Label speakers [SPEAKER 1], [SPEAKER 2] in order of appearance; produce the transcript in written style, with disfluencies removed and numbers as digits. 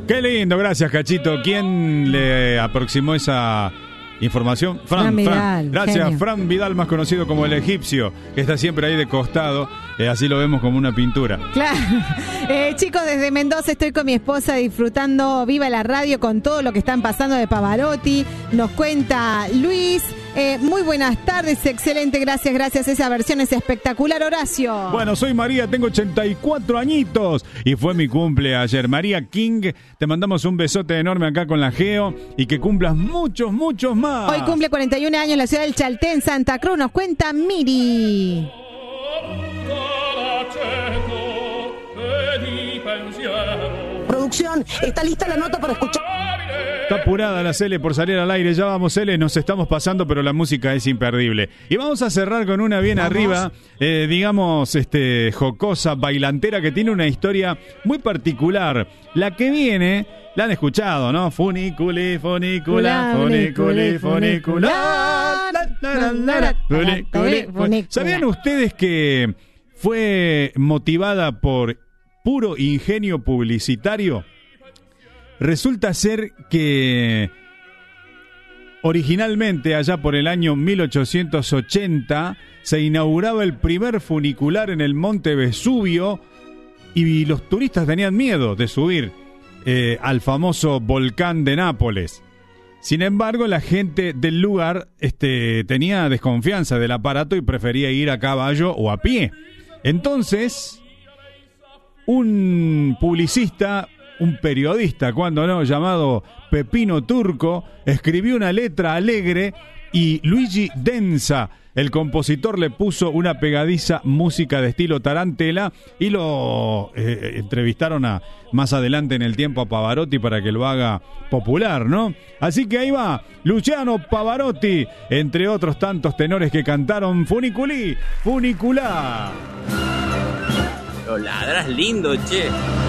[SPEAKER 1] Qué lindo, gracias, Cachito. ¿Quién le aproximó esa información?
[SPEAKER 2] Fran Vidal.
[SPEAKER 1] Gracias,
[SPEAKER 2] genio.
[SPEAKER 1] Fran Vidal, más conocido como el egipcio, que está siempre ahí de costado. Así lo vemos como una pintura.
[SPEAKER 2] Claro. Chicos, desde Mendoza estoy con mi esposa disfrutando Viva la Radio con todo lo que están pasando de Pavarotti. Nos cuenta Luis. Muy buenas tardes, excelente, gracias. Esa versión es espectacular, Horacio.
[SPEAKER 1] Bueno, soy María, tengo 84 añitos y fue mi cumple ayer. María King, te mandamos un besote enorme acá con la Geo y que cumplas muchos más.
[SPEAKER 2] Hoy cumple 41 años en la ciudad del Chaltén, Santa Cruz. Nos cuenta Miri.
[SPEAKER 3] Producción, ¿está lista la nota para escuchar?
[SPEAKER 1] Está apurada la Cele por salir al aire. Ya vamos, Cele, nos estamos pasando, pero la música es imperdible. Y vamos a cerrar con una bien arriba, digamos, jocosa, bailantera, que tiene una historia muy particular. La que viene, la han escuchado, ¿no? Funiculi, funicula, funiculi, funicula. ¿Sabían ustedes que fue motivada por puro ingenio publicitario? Resulta ser que originalmente, allá por el año 1880, se inauguraba el primer funicular en el Monte Vesubio y los turistas tenían miedo de subir al famoso volcán de Nápoles. Sin embargo, la gente del lugar tenía desconfianza del aparato y prefería ir a caballo o a pie. Entonces, un publicista, un periodista, cuando no, llamado Pepino Turco, escribió una letra alegre y Luigi Denza, el compositor, le puso una pegadiza música de estilo tarantela y lo entrevistaron más adelante en el tiempo a Pavarotti para que lo haga popular, ¿no? Así que ahí va, Luciano Pavarotti, entre otros tantos tenores que cantaron Funiculí, Funiculá.
[SPEAKER 4] Lo ladras lindo, che.